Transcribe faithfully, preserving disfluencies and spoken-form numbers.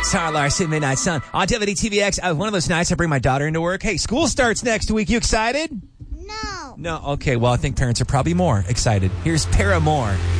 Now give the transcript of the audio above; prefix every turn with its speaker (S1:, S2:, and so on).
S1: Sarah Larson, Midnight Sun. On W T V X, uh, one of those nights I bring my daughter into work. Hey, school starts next week. You excited?
S2: No.
S1: No. Okay, well, I think parents are probably more excited. Here's Paramore.